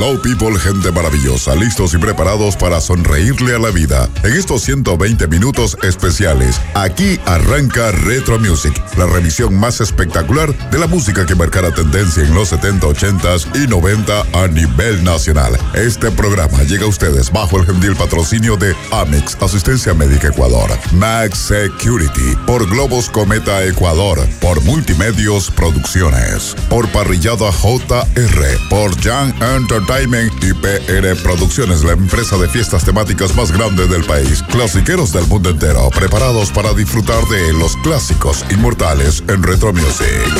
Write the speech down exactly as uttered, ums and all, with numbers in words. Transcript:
Hello people, gente maravillosa, listos y preparados para sonreírle a la vida. En estos ciento veinte minutos especiales, aquí arranca Retro Music, la revisión más espectacular de la música que marcará tendencia en los setenta, ochenta y noventa a nivel nacional. Este programa llega a ustedes bajo el gentil patrocinio de Amex, Asistencia Médica Ecuador, Max Security, por Globos Cometa Ecuador, por Multimedios Producciones, por Parrillada J R, por Young Entertainment y P R Producciones, la empresa de fiestas temáticas más grande del país. Clasiqueros del mundo entero, preparados para disfrutar de los clásicos inmortales en Retro Music.